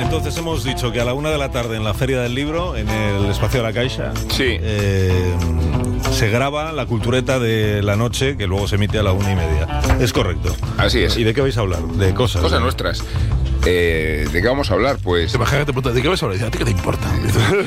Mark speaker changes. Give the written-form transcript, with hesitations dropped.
Speaker 1: Entonces hemos dicho que a la 1 de la tarde en la Feria del Libro, en el espacio de la Caixa,
Speaker 2: Sí.
Speaker 1: Se graba la cultureta de la noche, que luego se emite a la 1:30. Es correcto.
Speaker 2: Así es.
Speaker 1: ¿Y de qué vais a hablar? De cosas.
Speaker 2: Cosas nuestras. ¿De qué vamos a hablar? Pues...
Speaker 3: Imagínate, ¿de qué vas a hablar? ¿A ti qué te importa?